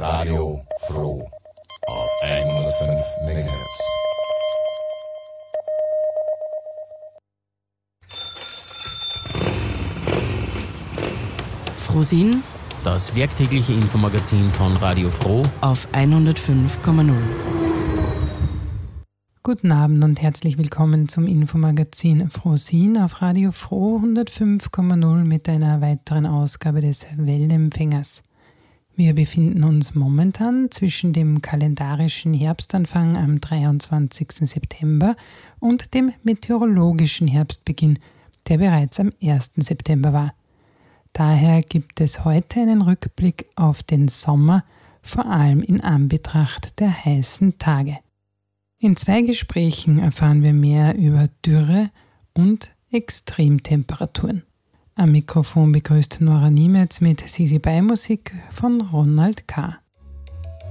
Radio Froh auf 105 MHz. Frohsinn, das werktägliche Infomagazin von Radio Froh auf 105,0. Guten Abend und herzlich willkommen zum Infomagazin Frohsinn auf Radio Froh 105,0 mit einer weiteren Ausgabe des Weltempfängers. Wir befinden uns momentan zwischen dem kalendarischen Herbstanfang am 23. September und dem meteorologischen Herbstbeginn, der bereits am 1. September war. Daher gibt es heute einen Rückblick auf den Sommer, vor allem in Anbetracht der heißen Tage. In 2 Gesprächen erfahren wir mehr über Dürre und Extremtemperaturen. Am Mikrofon begrüßt Nora Niemetz mit Sisi Bei Musik von Ronald K.